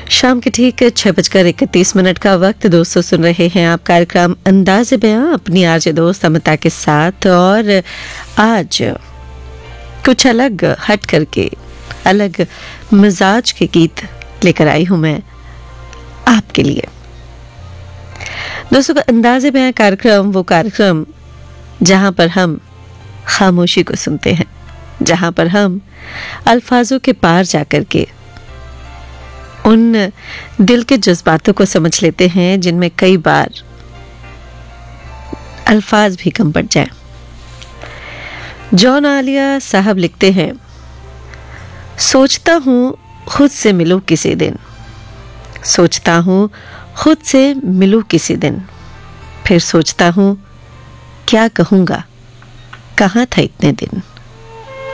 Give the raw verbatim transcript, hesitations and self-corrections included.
शाम के ठीक छह बजकर इकतीस मिनट का वक्त। दोस्तों सुन रहे हैं आप कार्यक्रम अंदाज़े बयां अपनी आरजे दोस्त अमिता के साथ। और आज कुछ अलग हट करके अलग मिजाज के गीत लेकर आई हूं मैं आपके लिए। दोस्तों अंदाज़े बयां कार्यक्रम वो कार्यक्रम जहां पर हम खामोशी को सुनते हैं, जहां पर हम अल्फाजों के पार जाकर के उन दिल के जज्बातों को समझ लेते हैं जिनमें कई बार अल्फाज भी कम पड़ जाए। जॉन आलिया साहब लिखते हैं, सोचता हूँ खुद से मिलूं किसी दिन, सोचता हूँ खुद से मिलूं किसी दिन, फिर सोचता हूँ क्या कहूँगा, कहाँ था इतने दिन।